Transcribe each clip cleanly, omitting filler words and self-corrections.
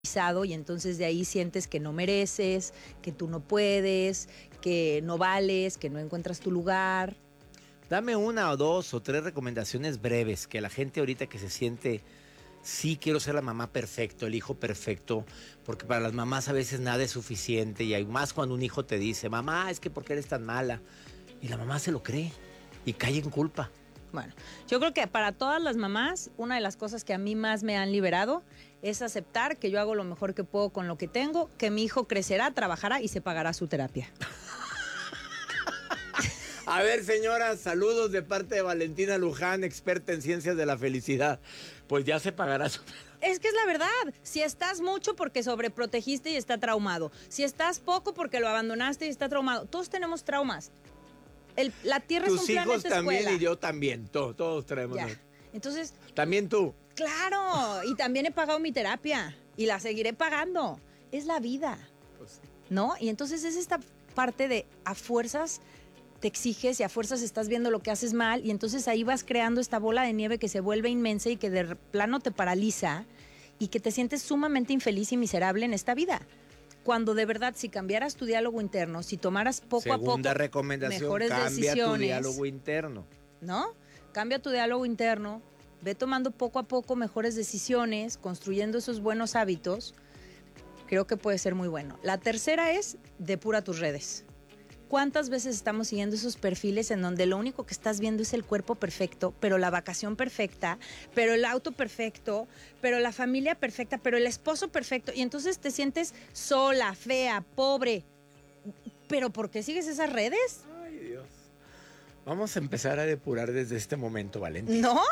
y entonces de ahí sientes que no mereces, que tú no puedes, que no vales, que no encuentras tu lugar. Dame una o dos o tres recomendaciones breves que la gente ahorita que se siente, sí quiero ser la mamá perfecto, el hijo perfecto, porque para las mamás a veces nada es suficiente y hay más cuando un hijo te dice, mamá, es que ¿por qué eres tan mala? Y la mamá se lo cree y cae en culpa. Bueno, yo creo que para todas las mamás, una de las cosas que a mí más me han liberado es aceptar que yo hago lo mejor que puedo con lo que tengo, que mi hijo crecerá, trabajará y se pagará su terapia. A ver, señoras, saludos de parte de Valentina Luján, experta en ciencias de la felicidad. Pues ya se pagará su... Es que es la verdad. Si estás mucho porque sobreprotegiste y está traumado. Si estás poco porque lo abandonaste y está traumado. Todos tenemos traumas. La Tierra es un planeta escuela. Tus hijos también y yo también. Todos traemos. Ya. Entonces... También tú. Claro. Y también he pagado mi terapia. Y la seguiré pagando. Es la vida. Pues, ¿no? Y entonces es esta parte de a fuerzas te exiges y a fuerzas estás viendo lo que haces mal y entonces ahí vas creando esta bola de nieve que se vuelve inmensa y que de plano te paraliza y que te sientes sumamente infeliz y miserable en esta vida. Cuando de verdad, si cambiaras tu diálogo interno, si tomaras poco a poco segunda recomendación, mejores cambia decisiones, tu diálogo interno. ¿no? Cambia tu diálogo interno, ve tomando poco a poco mejores decisiones, construyendo esos buenos hábitos, creo que puede ser muy bueno. La tercera es, depura tus redes. ¿Cuántas veces estamos siguiendo esos perfiles en donde lo único que estás viendo es el cuerpo perfecto, pero la vacación perfecta, pero el auto perfecto, pero la familia perfecta, pero el esposo perfecto? Y entonces te sientes sola, fea, pobre. ¿Pero por qué sigues esas redes? Ay, Dios. Vamos a empezar a depurar desde este momento, Valentina. ¿No?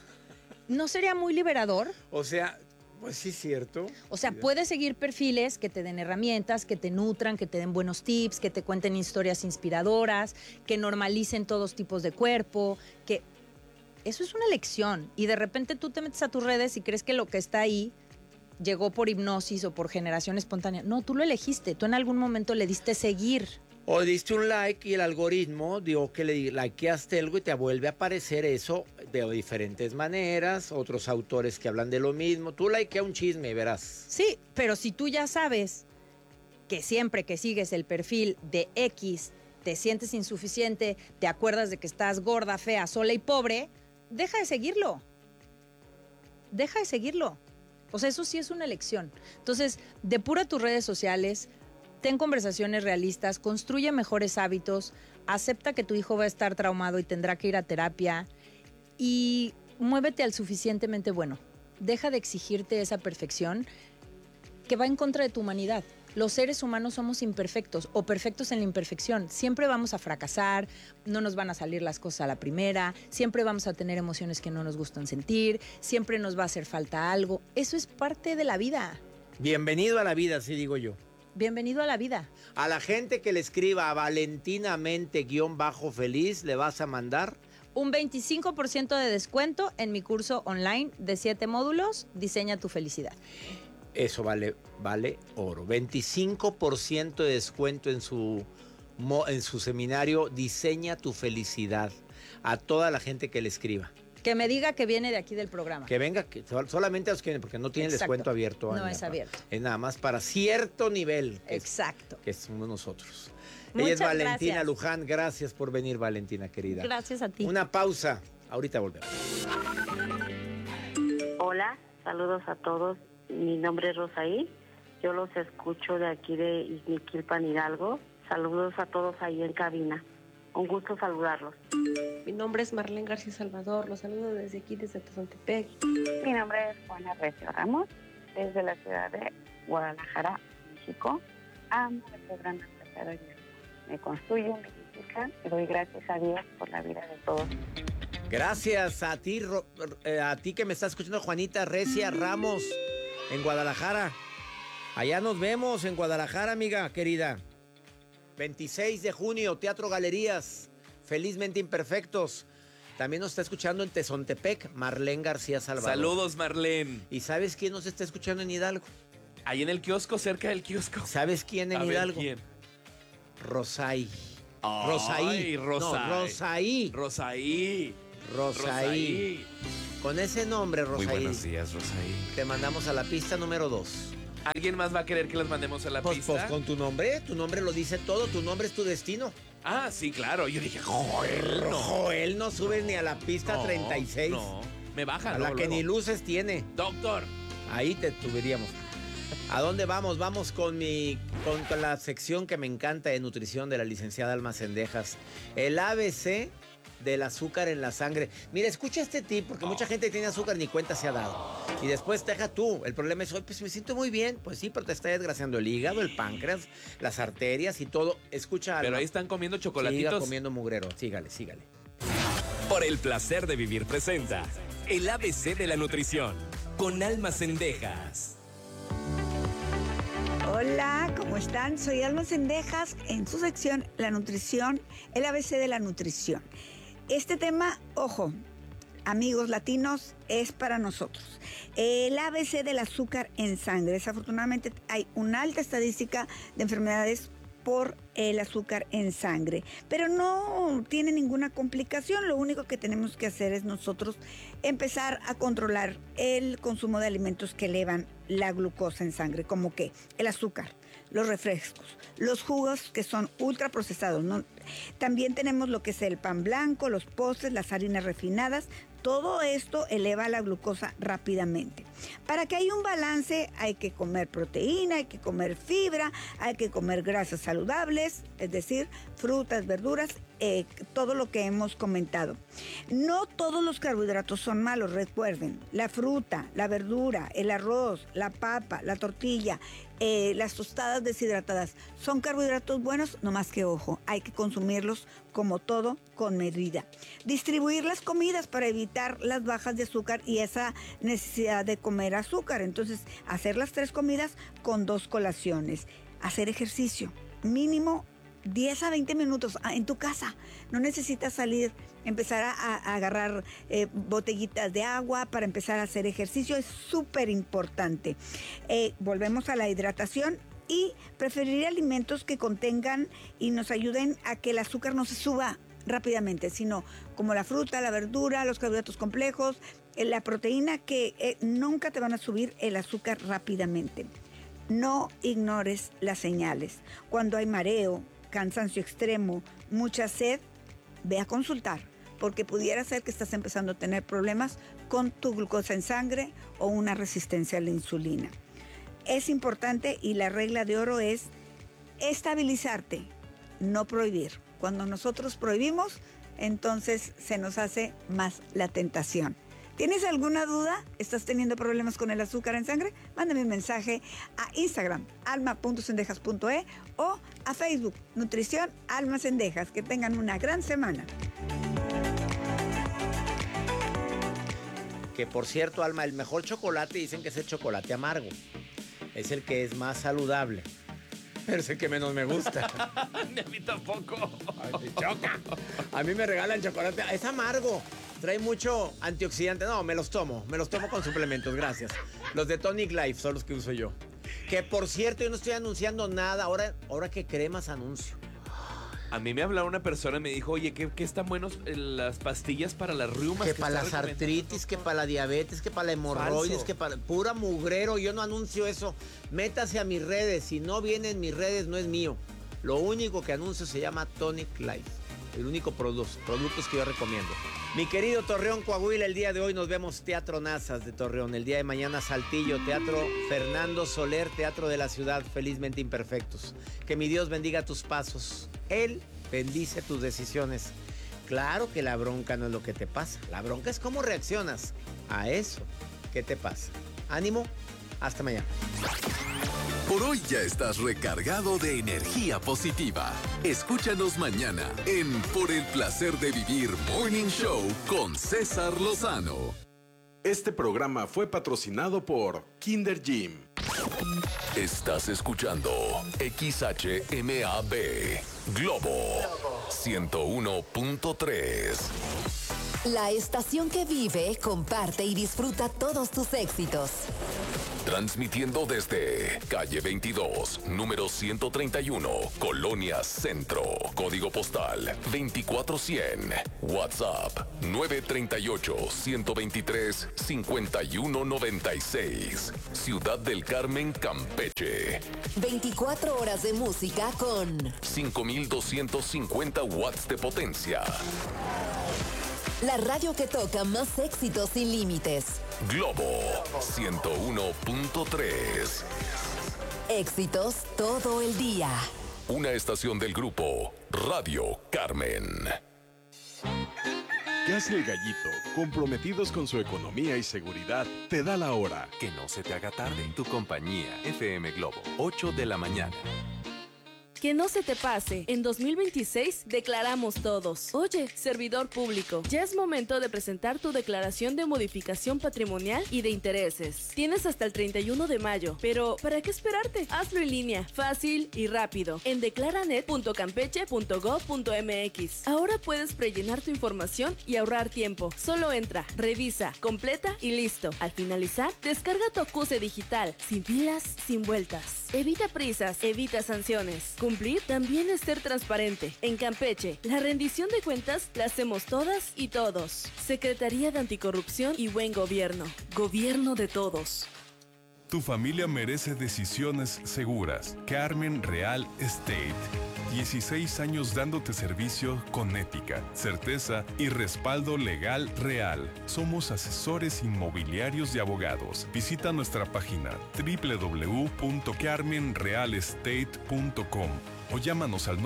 ¿No sería muy liberador? O sea, pues sí es cierto. O sea, puedes seguir perfiles que te den herramientas, que te nutran, que te den buenos tips, que te cuenten historias inspiradoras, que normalicen todos tipos de cuerpo, que eso es una elección. Y de repente tú te metes a tus redes y crees que lo que está ahí llegó por hipnosis o por generación espontánea. No, tú lo elegiste, tú en algún momento le diste seguir. O diste un like y el algoritmo dio que le likeaste algo y te vuelve a aparecer eso de diferentes maneras, otros autores que hablan de lo mismo. Tú likea un chisme y verás. Sí, pero si tú ya sabes que siempre que sigues el perfil de X te sientes insuficiente, te acuerdas de que estás gorda, fea, sola y pobre, deja de seguirlo. Deja de seguirlo. O sea, eso sí es una elección. Entonces, depura tus redes sociales, ten conversaciones realistas, construye mejores hábitos, acepta que tu hijo va a estar traumado y tendrá que ir a terapia y muévete al suficientemente bueno. Deja de exigirte esa perfección que va en contra de tu humanidad. Los seres humanos somos imperfectos o perfectos en la imperfección. Siempre vamos a fracasar, no nos van a salir las cosas a la primera, siempre vamos a tener emociones que no nos gustan sentir, siempre nos va a hacer falta algo. Eso es parte de la vida. Bienvenido a la vida, así digo yo. Bienvenido a la vida. A la gente que le escriba a valentinamente_feliz le vas a mandar un 25% de descuento en mi curso online de 7 módulos, Diseña tu felicidad. Eso vale oro. 25% de descuento en su seminario Diseña tu felicidad. A toda la gente que le escriba. Que me diga que viene de aquí del programa. Que venga, solamente a los que, porque no tiene el descuento abierto. No es abierto. Es nada más para cierto nivel. Exacto. Que somos nosotros. Muchas Ella es Valentina gracias. Luján. Gracias por venir, Valentina, querida. Gracias a ti. Una pausa. Ahorita volvemos. Hola, saludos a todos. Mi nombre es Rosaí. Yo los escucho de aquí de Izmiquilpan, Hidalgo. Saludos a todos ahí en cabina. Un gusto saludarlos. Mi nombre es Marlene García Salvador, los saludo desde aquí, desde Tezontepec. Mi nombre es Juana Recio Ramos, desde la ciudad de Guadalajara, México. Amo el programa de cada día. Me construye, me edifica y doy gracias a Dios por la vida de todos. Gracias a ti que me estás escuchando, Juanita Recia Ramos, en Guadalajara. Allá nos vemos en Guadalajara, amiga querida. 26 de junio, Teatro Galerías, Felizmente Imperfectos. También nos está escuchando en Tezontepec, Marlene García Salvador. Saludos, Marlene. ¿Y sabes quién nos está escuchando en Hidalgo? Ahí en el kiosco, cerca del kiosco. ¿Sabes quién en Hidalgo? ¿Quién? Rosaí. Ay, Rosaí. Rosaí. No, Rosaí. Rosaí. Rosaí. Con ese nombre, Rosaí. Muy buenos días, Rosaí. Te mandamos a la pista número 2. ¿Alguien más va a querer que las mandemos a la Pues pista? con tu nombre lo dice todo, tu nombre es tu destino. Ah, sí, claro. Yo dije, Joel, no. Joel no sube ni a la pista No, 36. No, me bajan. A la que ni luces tiene. Doctor. Ahí te tuviríamos. ¿A dónde vamos? Vamos con la sección que me encanta de nutrición de la licenciada Alma Cendejas. El ABC del azúcar en la sangre. Mira, escucha este tip, porque mucha gente tiene azúcar ni cuenta se ha dado. Y después deja tú. El problema es, pues me siento muy bien. Pues sí, pero te está desgraciando el hígado, el páncreas, las arterias y todo. Escucha, Alma. Pero ahí están comiendo chocolatitos. Siga comiendo mugrero. Sígale. Por el placer de vivir presenta el ABC de la nutrición con Alma Cendejas. Hola, ¿cómo están? Soy Alma Cendejas en su sección La Nutrición, el ABC de la nutrición. Este tema, ojo, amigos latinos, es para nosotros. El ABC del azúcar en sangre. Desafortunadamente hay una alta estadística de enfermedades por el azúcar en sangre, pero no tiene ninguna complicación. Lo único que tenemos que hacer es nosotros empezar a controlar el consumo de alimentos que elevan la glucosa en sangre, como que el azúcar, los refrescos, los jugos que son ultraprocesados, ¿no? También tenemos lo que es el pan blanco, los postres, las harinas refinadas. Todo esto eleva la glucosa rápidamente. Para que haya un balance hay que comer proteína, hay que comer fibra, hay que comer grasas saludables, es decir, frutas, verduras, todo lo que hemos comentado. No todos los carbohidratos son malos, recuerden. La fruta, la verdura, el arroz, la papa, la tortilla, las tostadas deshidratadas son carbohidratos buenos, no más que ojo, hay que consumirlos como todo con medida. Distribuir las comidas para evitar las bajas de azúcar y esa necesidad de comer azúcar. Entonces, hacer las 3 comidas con 2 colaciones. Hacer ejercicio, mínimo 10 a 20 minutos en tu casa. No necesitas salir, empezar a agarrar botellitas de agua para empezar a hacer ejercicio. Es súper importante. Volvemos a la hidratación y preferir alimentos que contengan y nos ayuden a que el azúcar no se suba rápidamente, sino como la fruta, la verdura, los carbohidratos complejos, la proteína, que nunca te van a subir el azúcar rápidamente. No ignores las señales. Cuando hay mareo, cansancio extremo, mucha sed, ve a consultar, porque pudiera ser que estás empezando a tener problemas con tu glucosa en sangre o una resistencia a la insulina. Es importante y la regla de oro es estabilizarte, no prohibir. Cuando nosotros prohibimos, entonces se nos hace más la tentación. ¿Tienes alguna duda? ¿Estás teniendo problemas con el azúcar en sangre? Mándame un mensaje a Instagram, alma.cendejas.e, o a Facebook, Nutrición Alma Cendejas. Que tengan una gran semana. Que por cierto, Alma, el mejor chocolate dicen que es el chocolate amargo. Es el que es más saludable. Pero es el que menos me gusta. Ni a mí tampoco. Ay, me choca. A mí me regalan chocolate. Es amargo. Trae mucho antioxidante. No, me los tomo con suplementos, gracias. Los de Tonic Life son los que uso yo. Que por cierto, yo no estoy anunciando nada. Ahora que cremas anuncio. A mí me habló una persona y me dijo, oye, ¿qué están buenos las pastillas para las reumas? Que para las artritis, que para la diabetes, que para la hemorroides, Falso. que para pura mugrero. Yo no anuncio eso. Métase a mis redes. Si no viene en mis redes, no es mío. Lo único que anuncio se llama Tonic Life. El único productos que yo recomiendo. Mi querido Torreón, Coahuila, el día de hoy nos vemos Teatro Nazas de Torreón. El día de mañana Saltillo, Teatro Fernando Soler, Teatro de la Ciudad, Felizmente Imperfectos. Que mi Dios bendiga tus pasos. Él bendice tus decisiones. Claro que la bronca no es lo que te pasa. La bronca es cómo reaccionas a eso que te pasa. Ánimo, hasta mañana. Por hoy ya estás recargado de energía positiva. Escúchanos mañana en Por el Placer de Vivir Morning Show con César Lozano. Este programa fue patrocinado por Kinder Jim. Estás escuchando XHMAB Globo 101.3. La estación que vive, comparte y disfruta todos tus éxitos. Transmitiendo desde calle 22, número 131, Colonia Centro. Código postal 24100. WhatsApp 938-123-5196. Ciudad del Carmen, Campeche. 24 horas de música con 5250 watts de potencia. La radio que toca más éxitos sin límites. Globo 101.3. Éxitos todo el día. Una estación del grupo Radio Carmen. ¿Qué hace el Gallito? Comprometidos con su economía y seguridad, te da la hora. Que no se te haga tarde. Tu compañía, FM Globo, 8 de la mañana. Que no se te pase. En 2026 declaramos todos. Oye, servidor público, ya es momento de presentar tu declaración de modificación patrimonial y de intereses. Tienes hasta el 31 de mayo, pero ¿para qué esperarte? Hazlo en línea, fácil y rápido, en declaranet.campeche.gov.mx. Ahora puedes prellenar tu información y ahorrar tiempo. Solo entra, revisa, completa y listo. Al finalizar, descarga tu acuse digital, sin filas, sin vueltas. Evita prisas, evita sanciones. Cumplir también es ser transparente. En Campeche, la rendición de cuentas la hacemos todas y todos. Secretaría de Anticorrupción y Buen Gobierno. Gobierno de todos. Tu familia merece decisiones seguras. Carmen Real Estate. 16 años dándote servicio con ética, certeza y respaldo legal real. Somos asesores inmobiliarios y abogados. Visita nuestra página www.carmenrealestate.com o llámanos al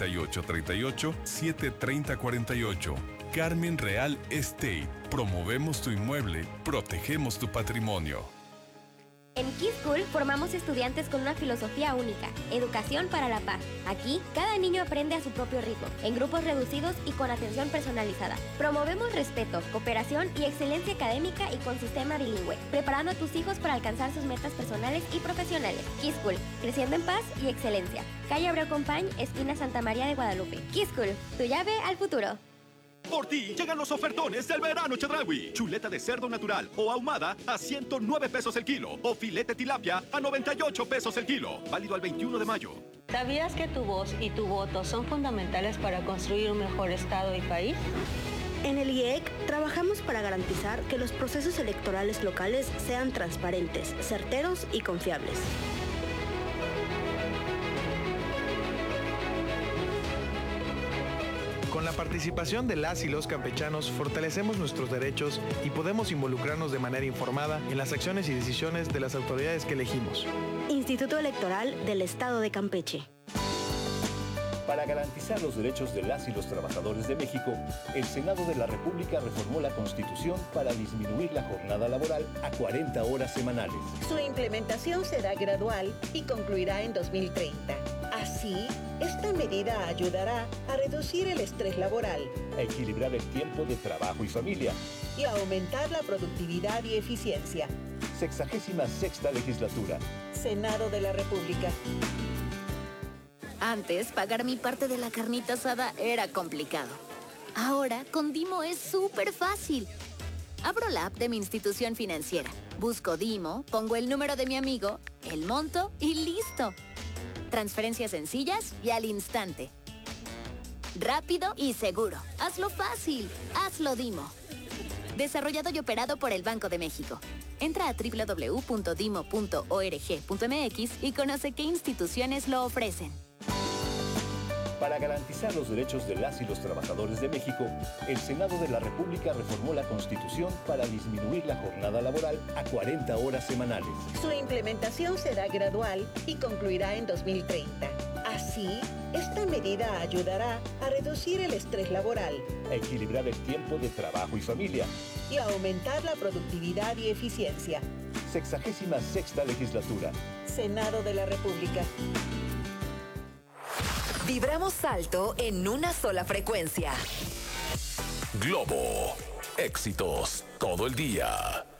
938-38-730-48. Carmen Real Estate. Promovemos tu inmueble, protegemos tu patrimonio. En Kids School formamos estudiantes con una filosofía única, educación para la paz. Aquí, cada niño aprende a su propio ritmo, en grupos reducidos y con atención personalizada. Promovemos respeto, cooperación y excelencia académica y con sistema bilingüe, preparando a tus hijos para alcanzar sus metas personales y profesionales. Kids School, creciendo en paz y excelencia. Calle Abreu Compañ, esquina Santa María de Guadalupe. Kids School, tu llave al futuro. Por ti llegan los ofertones del verano Chedraui. Chuleta de cerdo natural o ahumada a 109 pesos el kilo. O filete tilapia a 98 pesos el kilo. Válido al 21 de mayo. ¿Sabías que tu voz y tu voto son fundamentales para construir un mejor Estado y país? En el IEC trabajamos para garantizar que los procesos electorales locales sean transparentes, certeros y confiables. Con la participación de las y los campechanos fortalecemos nuestros derechos y podemos involucrarnos de manera informada en las acciones y decisiones de las autoridades que elegimos. Instituto Electoral del Estado de Campeche. Para garantizar los derechos de las y los trabajadores de México, el Senado de la República reformó la Constitución para disminuir la jornada laboral a 40 horas semanales. Su implementación será gradual y concluirá en 2030. Así, esta medida ayudará a reducir el estrés laboral, a equilibrar el tiempo de trabajo y familia y a aumentar la productividad y eficiencia. 66ª legislatura. Senado de la República. Antes, pagar mi parte de la carnita asada era complicado. Ahora, con Dimo es súper fácil. Abro la app de mi institución financiera, busco Dimo, pongo el número de mi amigo, el monto y listo. Transferencias sencillas y al instante. Rápido y seguro. Hazlo fácil. Hazlo Dimo. Desarrollado y operado por el Banco de México. Entra a www.dimo.org.mx y conoce qué instituciones lo ofrecen. Para garantizar los derechos de las y los trabajadores de México, el Senado de la República reformó la Constitución para disminuir la jornada laboral a 40 horas semanales. Su implementación será gradual y concluirá en 2030. Así, esta medida ayudará a reducir el estrés laboral, a equilibrar el tiempo de trabajo y familia y a aumentar la productividad y eficiencia. 66ª legislatura. Senado de la República. Vibramos alto en una sola frecuencia. Globo. Éxitos todo el día.